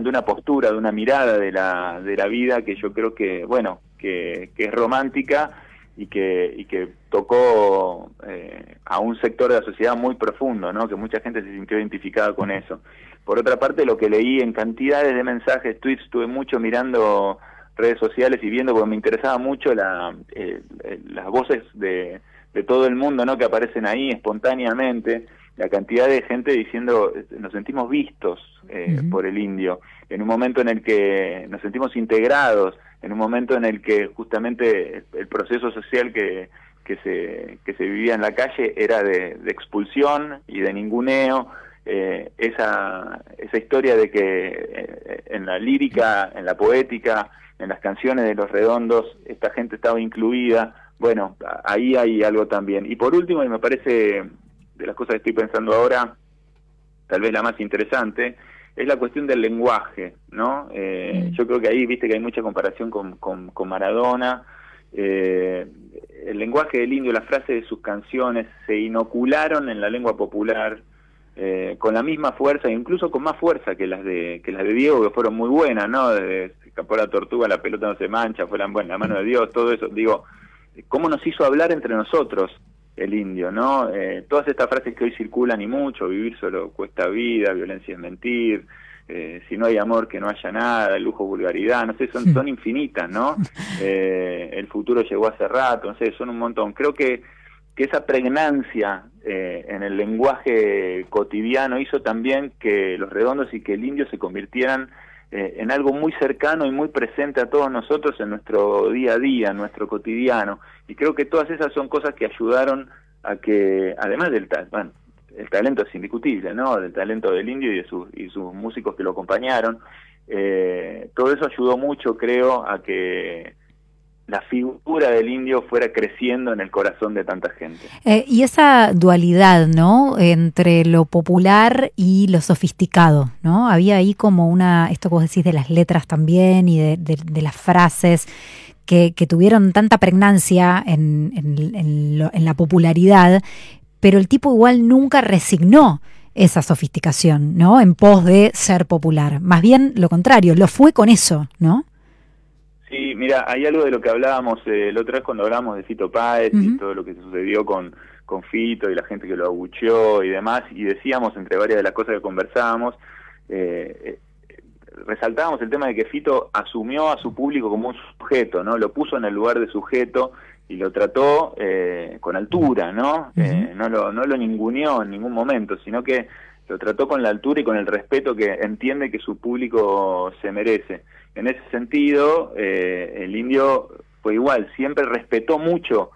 de una postura, de una mirada de la vida que yo creo que, bueno, que es romántica y que tocó a un sector de la sociedad muy profundo, ¿no? Que mucha gente se sintió identificada con eso. Por otra parte, lo que leí en cantidades de mensajes, tweets, estuve mucho mirando redes sociales y viendo, porque me interesaba mucho las voces de todo el mundo, ¿no? Que aparecen ahí espontáneamente, la cantidad de gente diciendo, nos sentimos vistos por el indio, en un momento en el que nos sentimos integrados, en un momento en el que justamente el proceso social que se vivía en la calle era de expulsión y de ninguneo. Esa historia de que en la lírica, en la poética, en las canciones de Los Redondos, esta gente estaba incluida. Bueno, ahí hay algo también. Y por último, y me parece de las cosas que estoy pensando ahora, tal vez la más interesante, es la cuestión del lenguaje, ¿no? Yo creo que ahí, viste que hay mucha comparación con Maradona. El lenguaje del indio, las frases de sus canciones se inocularon en la lengua popular con la misma fuerza, incluso con más fuerza que las de Diego, que fueron muy buenas, ¿no? Se escapó la tortuga, la pelota no se mancha, fue la mano de Dios, todo eso. Digo, ¿cómo nos hizo hablar entre nosotros el indio, ¿no? Todas estas frases que hoy circulan y mucho, vivir solo cuesta vida, violencia es mentir, si no hay amor que no haya nada, el lujo, vulgaridad, no sé, son infinitas, ¿no? El futuro llegó hace rato, no sé, son un montón. Creo que esa pregnancia en el lenguaje cotidiano hizo también que Los Redondos y que el indio se convirtieran en algo muy cercano y muy presente a todos nosotros en nuestro día a día, en nuestro cotidiano. Y creo que todas esas son cosas que ayudaron a que, además del el talento es indiscutible, ¿no? Del talento del indio y sus músicos que lo acompañaron, todo eso ayudó mucho, creo, a que la figura del indio fuera creciendo en el corazón de tanta gente. Y esa dualidad, ¿no? Entre lo popular y lo sofisticado, ¿no? Había ahí como esto que vos decís de las letras también y de las frases que tuvieron tanta pregnancia en la popularidad, pero el tipo igual nunca resignó esa sofisticación, ¿no? En pos de ser popular. Más bien lo contrario, lo fue con eso, ¿no? Sí, mira, hay algo de lo que hablábamos la otra vez cuando hablamos de Fito Páez y todo lo que sucedió con Fito y la gente que lo abucheó y demás, y decíamos, entre varias de las cosas que conversábamos, resaltábamos el tema de que Fito asumió a su público como un sujeto, ¿no? Lo puso en el lugar de sujeto y lo trató con altura, ¿no? No lo ninguneó en ningún momento, sino que lo trató con la altura y con el respeto que entiende que su público se merece. En ese sentido, el indio fue igual, siempre respetó mucho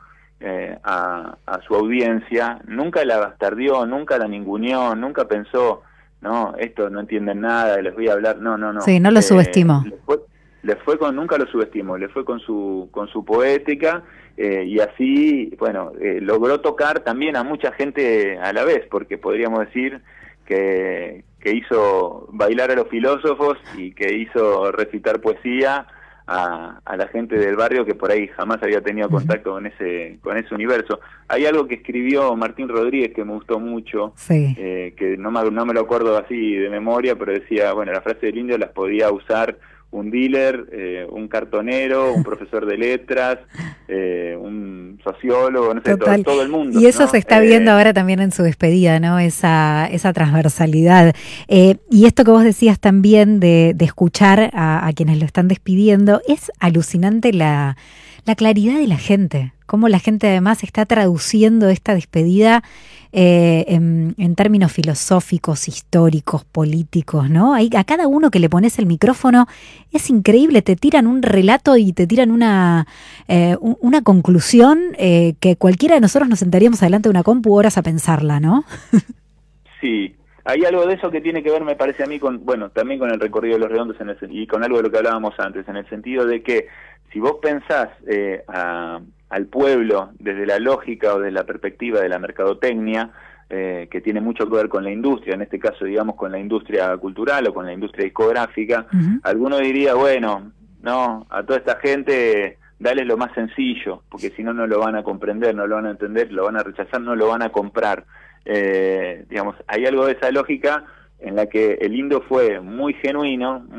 a su audiencia, nunca la bastardió, nunca la ninguneó, nunca pensó, no, esto no entienden nada, les voy a hablar, no. Sí, no lo subestimó. Nunca lo subestimó, le fue con su poética, y así, bueno, logró tocar también a mucha gente a la vez, porque podríamos decir que hizo bailar a los filósofos y que hizo recitar poesía a la gente del barrio que por ahí jamás había tenido contacto con ese universo. Hay algo que escribió Martín Rodríguez que me gustó mucho, sí. Que no me lo acuerdo así de memoria, pero decía, bueno, la frase del indio las podía usar un dealer, un cartonero, un profesor de letras, un sociólogo, no sé, todo el mundo. Y eso, ¿no? Se está viendo ahora también en su despedida, ¿no? Esa transversalidad. Y esto que vos decías también de escuchar a quienes lo están despidiendo, es alucinante la claridad de la gente, cómo la gente además está traduciendo esta despedida en términos filosóficos, históricos, políticos, ¿no? A cada uno que le pones el micrófono es increíble, te tiran un relato y te tiran una conclusión que cualquiera de nosotros nos sentaríamos adelante de una compu horas a pensarla, ¿no? Sí. Hay algo de eso que tiene que ver, me parece a mí, también con el recorrido de Los Redondos y con algo de lo que hablábamos antes, en el sentido de que si vos pensás al pueblo desde la lógica o desde la perspectiva de la mercadotecnia, que tiene mucho que ver con la industria, en este caso, digamos, con la industria cultural o con la industria discográfica, alguno diría, bueno, no, a toda esta gente dale lo más sencillo, porque si no, no lo van a comprender, no lo van a entender, lo van a rechazar, no lo van a comprar. Digamos, hay algo de esa lógica en la que el indio fue muy genuino,